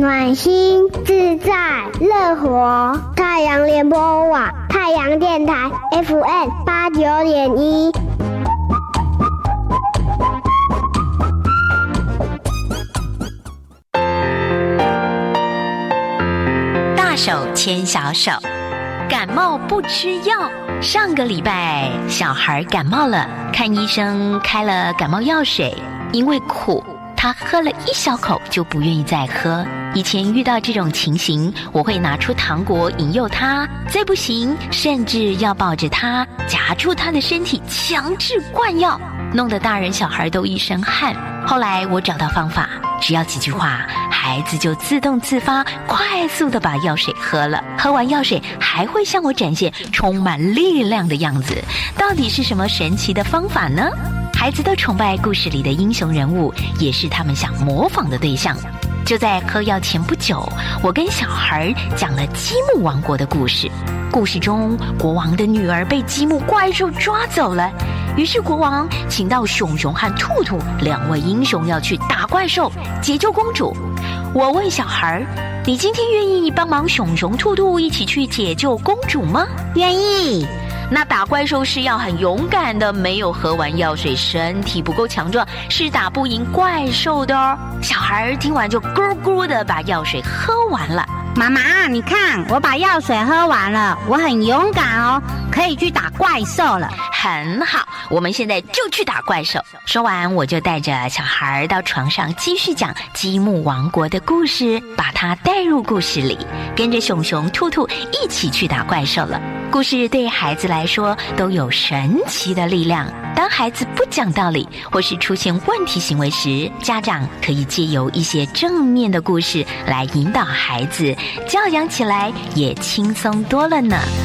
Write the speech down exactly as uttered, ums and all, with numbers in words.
暖心自在乐活。太阳联播网太阳电台 F M 八九点一。 大手牵小手，感冒不吃药。上个礼拜小孩感冒了，看医生开了感冒药水，因为苦，他喝了一小口就不愿意再喝。以前遇到这种情形，我会拿出糖果引诱他，再不行甚至要抱着他夹住他的身体强制灌药，弄得大人小孩都一身汗。后来我找到方法，只要几句话，孩子就自动自发快速地把药水喝了，喝完药水还会向我展现充满力量的样子。到底是什么神奇的方法呢？孩子都崇拜故事里的英雄人物，也是他们想模仿的对象。就在喝药前不久，我跟小孩讲了积木王国的故事。故事中，国王的女儿被积木怪兽抓走了，于是国王请到熊熊和兔兔两位英雄要去打怪兽，解救公主。我问小孩，你今天愿意帮忙熊熊兔兔一起去解救公主吗？ 愿意。 那打怪兽是要很勇敢的，没有喝完药水，身体不够强壮，是打不赢怪兽的哦。小孩听完就咕咕的把药水喝完了。 妈妈，你看我把药水喝完了，我很勇敢哦，可以去打怪兽了。 很好，我们现在就去打怪兽。说完，我就带着小孩到床上继续讲积木王国的故事，把他带入故事里，跟着熊熊兔兔一起去打怪兽了。故事对孩子来说都有神奇的力量。当孩子不讲道理或是出现问题行为时，家长可以借由一些正面的故事来引导孩子，教养起来也轻松多了呢。